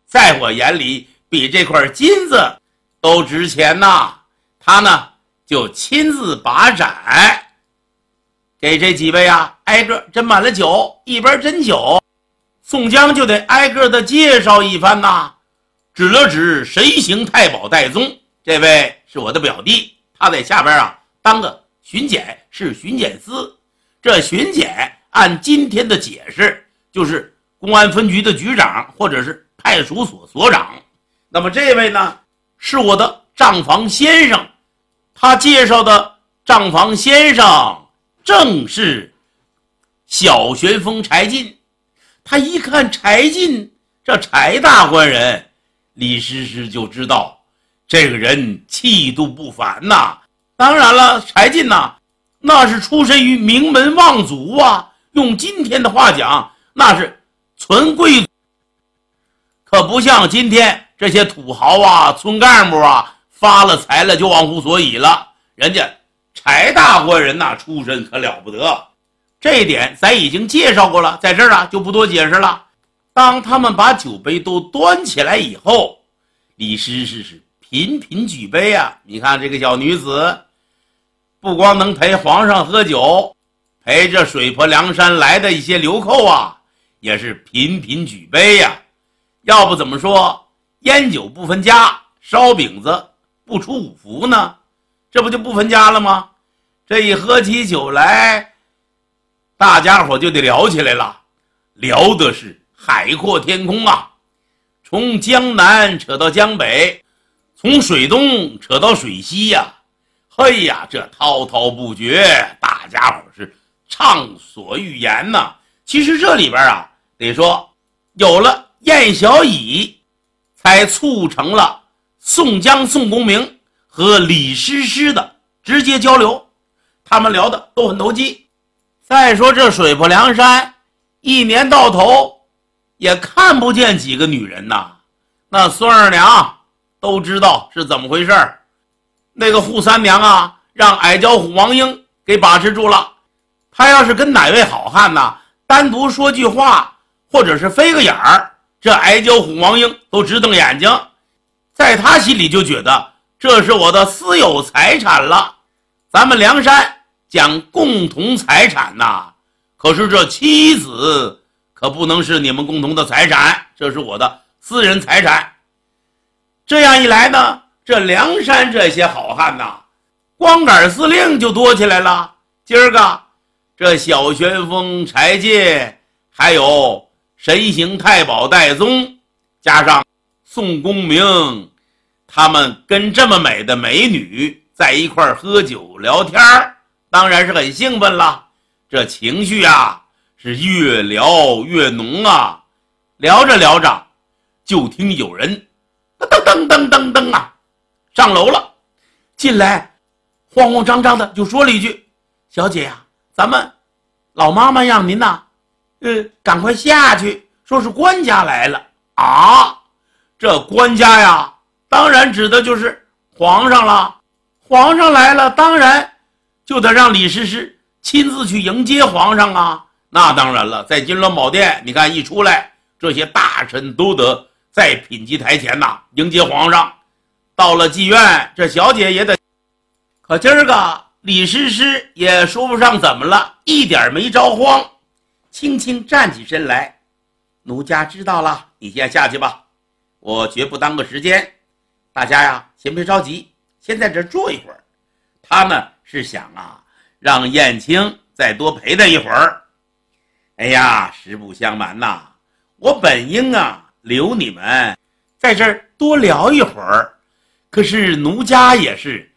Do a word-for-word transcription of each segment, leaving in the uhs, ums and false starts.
在我眼里比这块金子都值钱呐。他呢就亲自把盏给这几位啊挨个斟满了酒，一边斟酒，宋江就得挨个的介绍一番呐。指了指神行太保戴宗，这位是我的表弟，他在下边啊当个巡检，是巡检司。这巡检按今天的解释就是公安分局的局长或者是派出所所长。那么这位呢是我的账房先生，他介绍的账房先生正是小旋风柴进。他一看柴进这柴大官人，李师师就知道这个人气度不凡呐。当然了，柴进呐那是出身于名门望族啊，用今天的话讲，那是纯贵族，可不像今天这些土豪啊村干部啊发了财了就忘乎所以了。人家柴大官人呐出身可了不得，这一点咱已经介绍过了，在这儿啊就不多解释了。当他们把酒杯都端起来以后，李师师是频频举杯啊。你看这个小女子不光能陪皇上喝酒，陪着水泊梁山来的一些流寇啊也是频频举杯呀、啊。要不怎么说烟酒不分家，烧饼子不出五福呢？这不就不分家了吗？这一喝起酒来，大家伙就得聊起来了，聊的是海阔天空啊，从江南扯到江北，从水东扯到水西呀、啊，嘿呀，这滔滔不绝，大家伙是畅所欲言呐、啊。其实这里边啊，得说有了燕小乙，才促成了宋江、宋公明和李师师的直接交流，他们聊的都很投机。再说这水泊梁山，一年到头也看不见几个女人呐。那孙二娘都知道是怎么回事，那个扈三娘啊，让矮脚虎王英给把持住了。他要是跟哪位好汉呐单独说句话，或者是飞个眼儿，这矮脚虎王英都直瞪眼睛，在他心里就觉得这是我的私有财产了。咱们梁山讲共同财产呐，可是这妻子可不能是你们共同的财产，这是我的私人财产。这样一来呢，这梁山这些好汉呐，光杆司令就多起来了。今儿个这小旋风柴进，还有神行太保戴宗，加上宋公明，他们跟这么美的美女在一块喝酒聊天，当然是很兴奋了。这情绪啊是越聊越浓啊。聊着聊着，就听有人噔噔噔噔噔啊上楼了，进来慌慌张张的就说了一句：小姐呀、啊，咱们老妈妈让您呐呃赶快下去，说是官家来了。啊，这官家呀当然指的就是皇上了。皇上来了，当然就得让李师师亲自去迎接皇上啊。那当然了，在金銮宝殿，你看一出来，这些大臣都得在品级台前呐迎接皇上。到了妓院，这小姐也得，可今儿个李师师也说不上怎么了，一点没着慌，轻轻站起身来：奴家知道了，你先下去吧，我绝不耽搁时间。大家呀先别着急，先在这坐一会儿。他呢是想啊让燕青再多陪他一会儿。哎呀，实不相瞒呐，我本应啊留你们在这儿多聊一会儿，可是奴家也是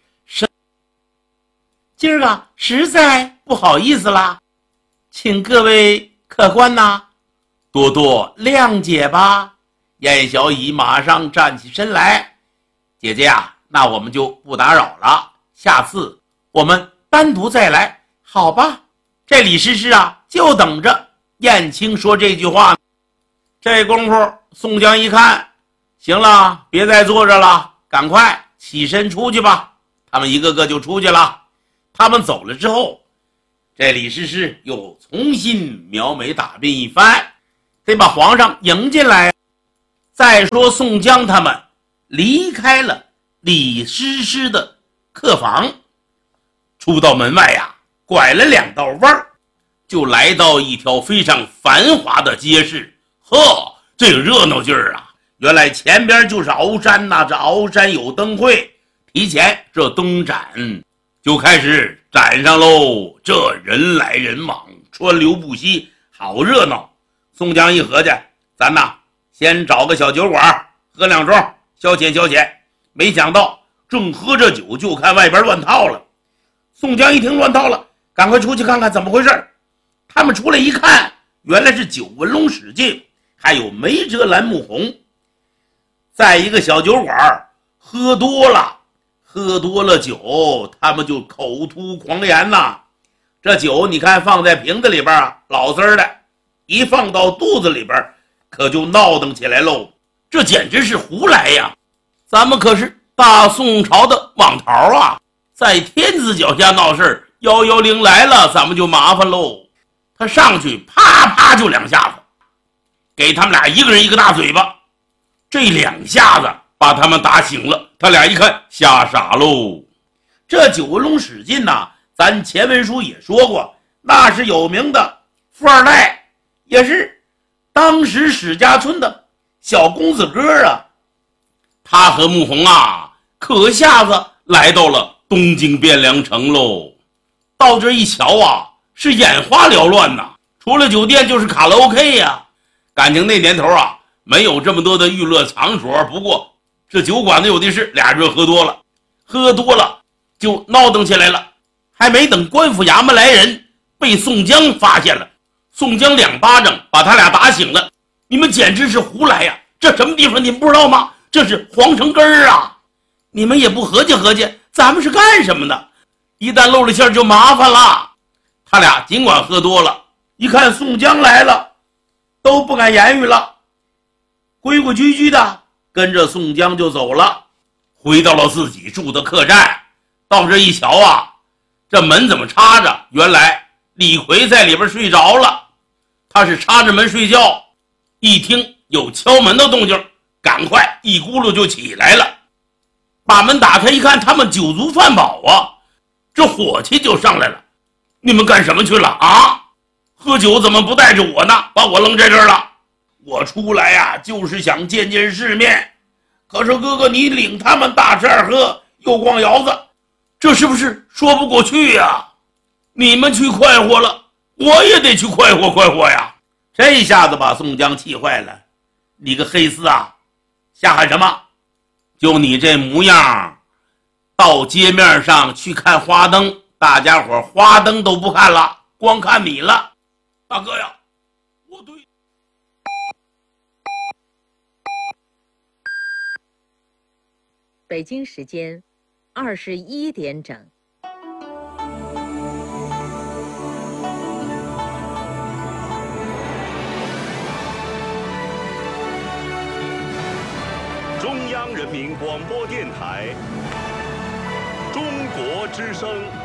今儿个实在不好意思啦，请各位客官呐多多谅解吧。燕小乙马上站起身来：姐姐啊，那我们就不打扰了，下次我们单独再来，好吧？这李师师啊就等着燕青说这句话。这功夫宋江一看，行了，别再坐着了，赶快起身出去吧。他们一个个就出去了。他们走了之后，这李师师又重新描眉打鬓一番，得把皇上迎进来。 再说宋江他们离开了李师师的客房，出到门外呀，拐了两道弯，就来到一条非常繁华的街市。呵，这个热闹劲儿啊！原来前边就是鳌山呐、啊，这鳌山有灯会，提前这灯展就开始展上喽。这人来人往，川流不息，好热闹。宋江一合计，咱呐先找个小酒馆喝两盅，消遣消遣。没想到正喝着酒，就看外边乱套了。宋江一听乱套了，赶快出去看看怎么回事。他们出来一看，原来是九纹龙史进，还有梅哲兰穆红，在一个小酒馆喝多了，喝多了酒，他们就口吐狂言呐。这酒你看放在瓶子里边啊，老丝的，一放到肚子里边，可就闹腾起来喽。这简直是胡来呀！咱们可是大宋朝的网桃啊，在天子脚下闹事，一一零来了，咱们就麻烦喽。他上去啪啪就两下子，给他们俩一个人一个大嘴巴。这两下子把他们打醒了，他俩一看吓傻喽。这九纹龙史进呐、啊，咱前文书也说过，那是有名的富二代，也是当时史家村的小公子哥啊。他和穆红啊，可下子来到了东京汴梁城喽。到这一瞧啊，是眼花缭乱呐，除了酒店就是卡拉 OK 呀、啊。感情那年头啊，没有这么多的娱乐场所，不过这酒馆子有的是，俩人喝多了，喝多了就闹腾起来了。还没等官府衙门来人，被宋江发现了。宋江两巴掌把他俩打醒了。你们简直是胡来呀！这什么地方你们不知道吗？这是皇城根儿啊！你们也不合计合计，咱们是干什么的？一旦露了馅就麻烦了。他俩尽管喝多了，一看宋江来了，都不敢言语了，规规矩矩的跟着宋江就走了，回到了自己住的客栈。到这一瞧啊，这门怎么插着？原来李逵在里边睡着了，他是插着门睡觉，一听有敲门的动静，赶快一咕噜就起来了，把门打开一看，他们酒足饭饱啊，这火气就上来了。你们干什么去了啊？喝酒怎么不带着我呢？把我扔在这儿了。我出来呀、啊，就是想见见世面，可是哥哥你领他们大吃二喝，又逛窑子，这是不是说不过去呀？你们去快活了，我也得去快活快活呀。这一下子把宋江气坏了。你个黑厮啊，瞎喊什么？就你这模样，到街面上去看花灯，大家伙花灯都不看了，光看你了。大哥呀，我对北京时间二十一点整。 中央人民广播电台，中国之声。